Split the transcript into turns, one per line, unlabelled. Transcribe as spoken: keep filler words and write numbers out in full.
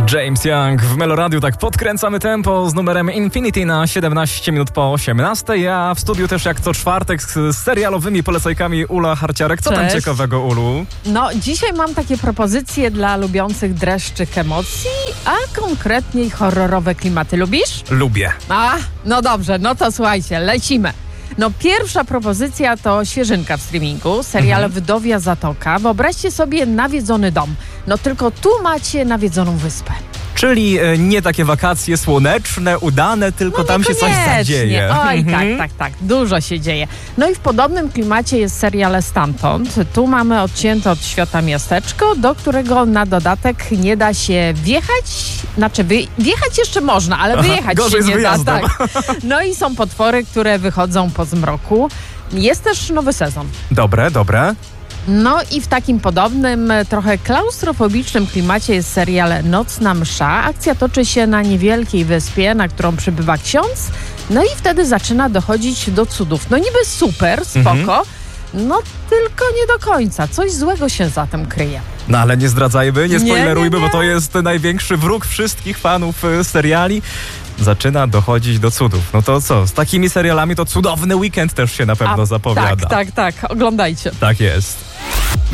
James Young w Meloradiu, tak podkręcamy tempo z numerem Infinity na siedemnaście minut po osiemnastej. Ja w studiu też jak co czwartek z serialowymi polecajkami Ula Harciarek. Co
Cześć.
tam ciekawego, Ulu?
No, dzisiaj mam takie propozycje dla lubiących dreszczyk emocji, a konkretniej horrorowe klimaty. Lubisz?
Lubię.
A, no dobrze, no to słuchajcie, lecimy. No pierwsza propozycja to świeżynka w streamingu, serial
Mhm.
Wdowia Zatoka. Wyobraźcie sobie nawiedzony dom. No tylko tu macie nawiedzoną wyspę.
Czyli e, nie takie wakacje słoneczne, udane, tylko
No
tam się coś
niekoniecznie.
zadzieje.
Oj,
Mhm.
tak, tak, tak. Dużo się dzieje. No i w podobnym klimacie jest serial Stamtąd. Tu mamy odcięte od świata miasteczko, do którego na dodatek nie da się wjechać. Znaczy, wy, wjechać jeszcze można, ale wyjechać
gorzej
się
z
nie da.
wyjazdem.
Tak. No i są potwory, które wychodzą po zmroku. Jest też nowy sezon.
Dobre, dobre.
No i w takim podobnym, trochę klaustrofobicznym klimacie jest serial Nocna Msza. Akcja toczy się na niewielkiej wyspie, na którą przybywa ksiądz. No i wtedy zaczyna dochodzić do cudów. No niby super, spoko,
Mhm.
no tylko nie do końca. Coś złego się za tym kryje.
No ale nie zdradzajmy, nie
Nie,
spoilerujmy,
nie, nie.
bo to jest największy wróg wszystkich fanów e, seriali. Zaczyna dochodzić do cudów. No to co, z takimi serialami to cudowny weekend też się na pewno
A,
zapowiada.
Tak, tak, tak. Oglądajcie.
Tak jest.